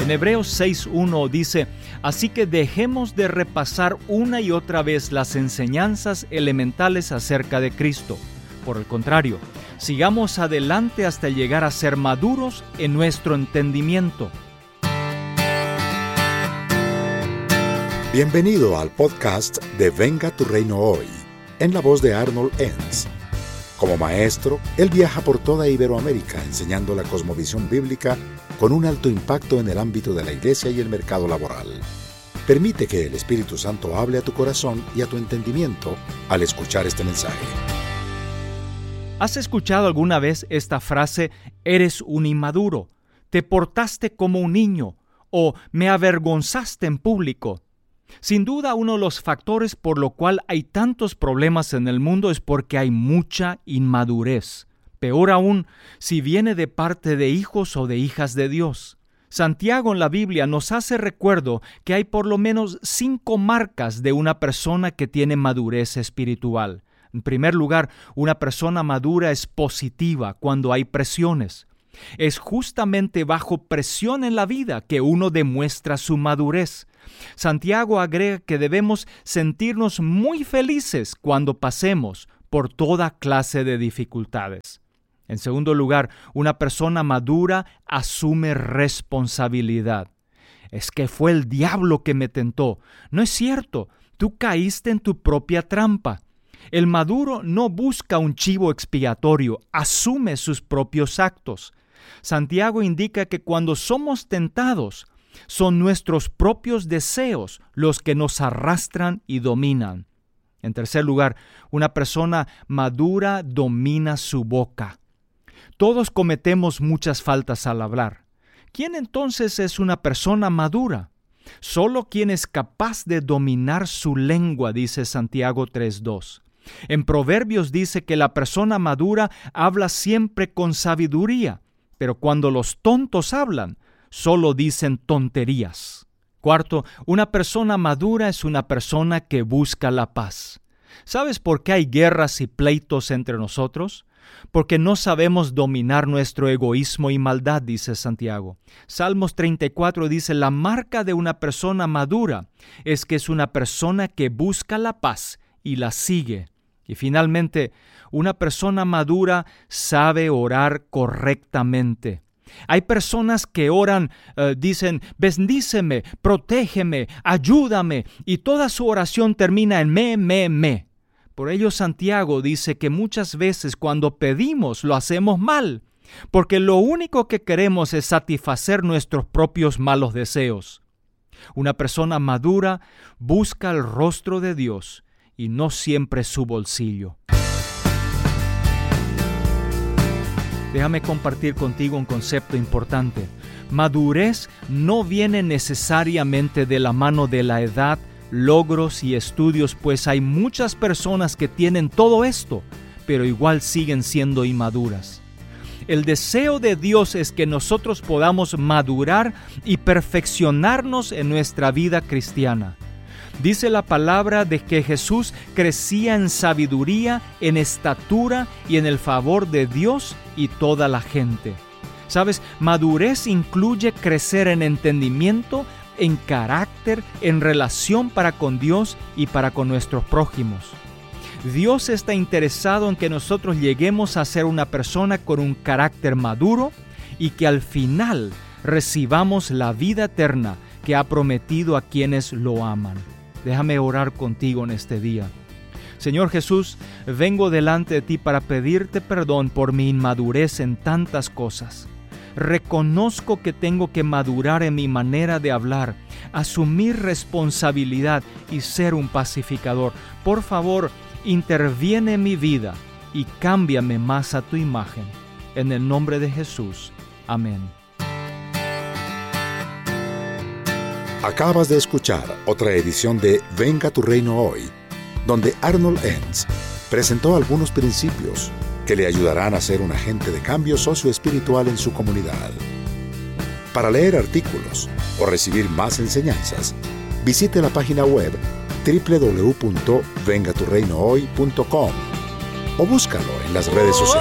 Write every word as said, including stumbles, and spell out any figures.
En Hebreos seis uno dice: así que dejemos de repasar una y otra vez las enseñanzas elementales acerca de Cristo. Por el contrario, sigamos adelante hasta llegar a ser maduros en nuestro entendimiento. Bienvenido al podcast de Venga tu Reino Hoy, en la voz de Arnold Enns. Como maestro, él viaja por toda Iberoamérica enseñando la cosmovisión bíblica con un alto impacto en el ámbito de la iglesia y el mercado laboral. Permite que el Espíritu Santo hable a tu corazón y a tu entendimiento al escuchar este mensaje. ¿Has escuchado alguna vez esta frase: eres un inmaduro, te portaste como un niño o me avergonzaste en público? Sin duda, uno de los factores por lo cual hay tantos problemas en el mundo es porque hay mucha inmadurez. Peor aún, si viene de parte de hijos o de hijas de Dios. Santiago en la Biblia nos hace recuerdo que hay por lo menos cinco marcas de una persona que tiene madurez espiritual. En primer lugar, una persona madura es positiva cuando hay presiones. Es justamente bajo presión en la vida que uno demuestra su madurez. Santiago agrega que debemos sentirnos muy felices cuando pasemos por toda clase de dificultades. En segundo lugar, una persona madura asume responsabilidad. Es que fue el diablo que me tentó. No es cierto, tú caíste en tu propia trampa. El maduro no busca un chivo expiatorio, asume sus propios actos. Santiago indica que cuando somos tentados, son nuestros propios deseos los que nos arrastran y dominan. En tercer lugar, una persona madura domina su boca. Todos cometemos muchas faltas al hablar. ¿Quién entonces es una persona madura? Solo quien es capaz de dominar su lengua, dice Santiago tres dos. En Proverbios dice que la persona madura habla siempre con sabiduría, pero cuando los tontos hablan, solo dicen tonterías. Cuarto, una persona madura es una persona que busca la paz. ¿Sabes por qué hay guerras y pleitos entre nosotros? Porque no sabemos dominar nuestro egoísmo y maldad, dice Santiago. Salmos treinta y cuatro dice: la marca de una persona madura es que es una persona que busca la paz y la sigue. Y finalmente, una persona madura sabe orar correctamente. Hay personas que oran, uh, dicen: bendíceme, protégeme, ayúdame, y toda su oración termina en me, me, me. Por ello Santiago dice que muchas veces cuando pedimos lo hacemos mal, porque lo único que queremos es satisfacer nuestros propios malos deseos. Una persona madura busca el rostro de Dios y no siempre su bolsillo. Déjame compartir contigo un concepto importante. Madurez no viene necesariamente de la mano de la edad, logros y estudios, pues hay muchas personas que tienen todo esto, pero igual siguen siendo inmaduras. El deseo de Dios es que nosotros podamos madurar y perfeccionarnos en nuestra vida cristiana. Dice la palabra de que Jesús crecía en sabiduría, en estatura y en el favor de Dios y toda la gente. ¿Sabes? Madurez incluye crecer en entendimiento, en carácter, en relación para con Dios y para con nuestros prójimos. Dios está interesado en que nosotros lleguemos a ser una persona con un carácter maduro y que al final recibamos la vida eterna que ha prometido a quienes lo aman. Déjame orar contigo en este día. Señor Jesús, vengo delante de ti para pedirte perdón por mi inmadurez en tantas cosas. Reconozco que tengo que madurar en mi manera de hablar, asumir responsabilidad y ser un pacificador. Por favor, interviene en mi vida y cámbiame más a tu imagen. En el nombre de Jesús. Amén. Acabas de escuchar otra edición de Venga tu Reino Hoy, donde Arnold Enns presentó algunos principios que le ayudarán a ser un agente de cambio socioespiritual en su comunidad. Para leer artículos o recibir más enseñanzas, visite la página web doble u doble u doble u punto venga tu reino hoy punto com o búscalo en las redes sociales.